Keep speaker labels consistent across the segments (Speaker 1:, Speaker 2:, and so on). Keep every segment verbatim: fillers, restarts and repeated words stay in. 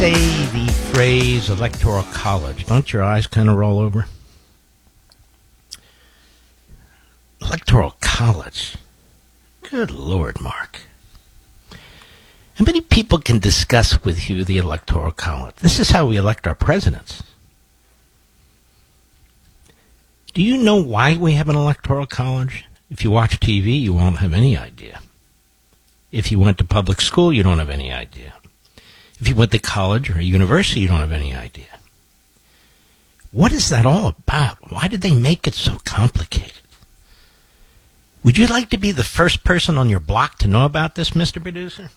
Speaker 1: Say the phrase electoral college. Don't your eyes kind of roll over? Electoral college. Good Lord, Mark. How many people can discuss with you the electoral college? This is how we elect our presidents. Do you know why we have an electoral college? If you watch T V, you won't have any idea. If you went to public school, you don't have any idea. If you went to college or university, you don't have any idea. What is that all about? Why did they make it so complicated? Would you like to be the first person on your block to know about this, Mister Producer?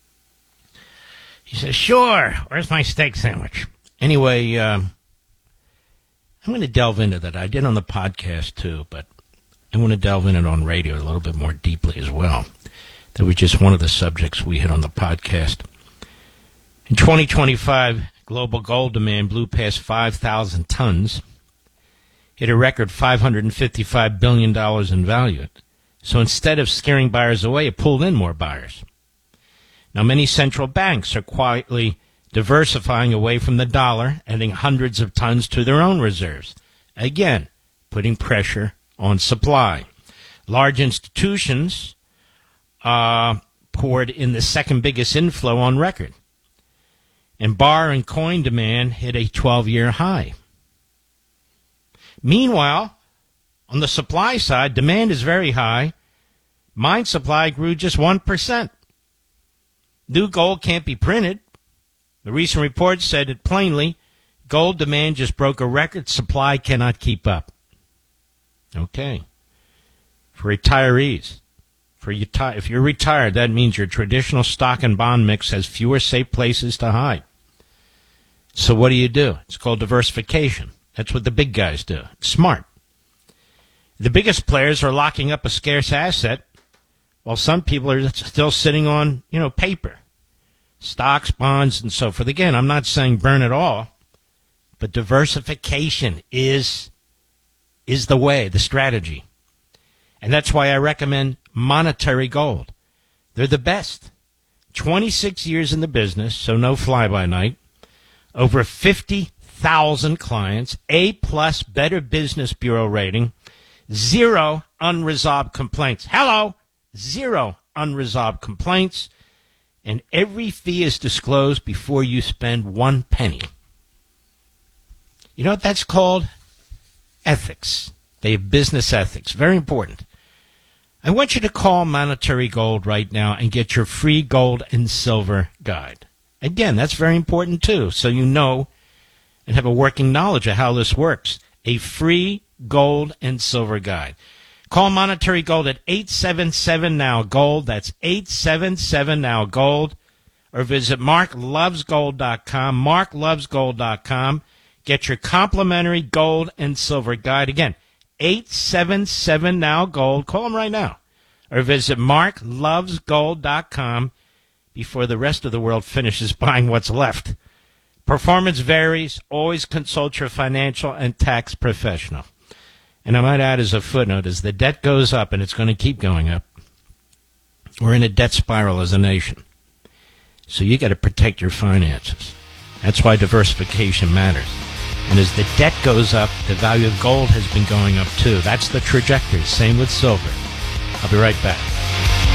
Speaker 1: He says, sure. Where's my steak sandwich? Anyway, um, I'm going to delve into that. I did on the podcast, too, but I want to delve in it on radio a little bit more deeply as well. That was just one of the subjects we hit on the podcast. In twenty twenty-five, global gold demand blew past five thousand tons, hit a record five hundred fifty-five billion dollars in value. So instead of scaring buyers away, it pulled in more buyers. Now, many central banks are quietly diversifying away from the dollar, adding hundreds of tons to their own reserves. Again, putting pressure on supply. Large institutions uh, poured in the second biggest inflow on record. And bar and coin demand hit a twelve-year high. Meanwhile, on the supply side, demand is very high. Mine supply grew just one percent. New gold can't be printed. The recent report said it plainly. Gold demand just broke a record. Supply cannot keep up. Okay. For retirees, for you, if you're retired, that means your traditional stock and bond mix has fewer safe places to hide. So what do you do? It's called diversification. That's what the big guys do. It's smart. The biggest players are locking up a scarce asset, while some people are still sitting on, you know, paper, stocks, bonds, and so forth. Again, I'm not saying burn it all, but diversification is is the way, the strategy. And that's why I recommend Monetary Gold. They're the best. twenty-six years in the business, so no fly-by-night. Over fifty thousand clients, A-plus Better Business Bureau rating, zero unresolved complaints. Hello! Zero unresolved complaints, and every fee is disclosed before you spend one penny. You know what that's called? Ethics. They have business ethics. Very important. I want you to call Monetary Gold right now and get your free gold and silver guide. Again, that's very important, too, so you know and have a working knowledge of how this works. A free gold and silver guide. Call Monetary Gold at eight seven seven now gold. That's eight seven seven now gold. Or visit mark loves gold dot com. mark loves gold dot com. Get your complimentary gold and silver guide. Again, eight seven seven now gold. Call them right now. Or visit mark loves gold dot com. Before the rest of the world finishes buying what's left. Performance varies. Always consult your financial and tax professional. And I might add as a footnote, as the debt goes up, and it's going to keep going up, we're in a debt spiral as a nation. So you got to protect your finances. That's why diversification matters. And as the debt goes up, the value of gold has been going up too. That's the trajectory. Same with silver. I'll be right back.